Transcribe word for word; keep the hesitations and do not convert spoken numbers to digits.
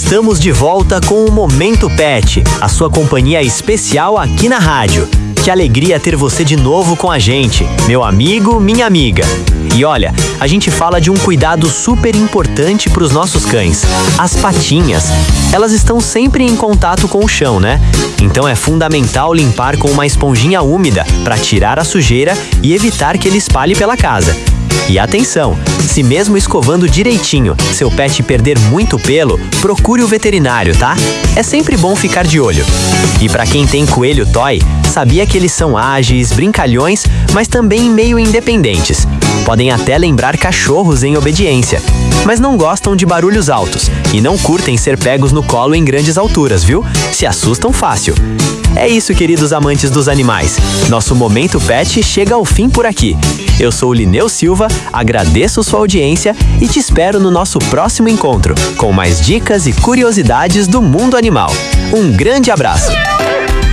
Estamos de volta com o Momento Pet, a sua companhia especial aqui na rádio. Que alegria ter você de novo com a gente, meu amigo, minha amiga. E olha, a gente fala de um cuidado super importante para os nossos cães, as patinhas. Elas estão sempre em contato com o chão, né? Então é fundamental limpar com uma esponjinha úmida para tirar a sujeira e evitar que ele espalhe pela casa. E atenção, se mesmo escovando direitinho, seu pet perder muito pelo, procure o veterinário, tá? É sempre bom ficar de olho. E para quem tem coelho toy, sabia que eles são ágeis, brincalhões, mas também meio independentes. Podem até lembrar cachorros em obediência, mas não gostam de barulhos altos e não curtem ser pegos no colo em grandes alturas, viu? Se assustam fácil. É isso, queridos amantes dos animais. Nosso Momento Pet chega ao fim por aqui. Eu sou o Lineu Silva, agradeço sua audiência e te espero no nosso próximo encontro, com mais dicas e curiosidades do mundo animal. Um grande abraço!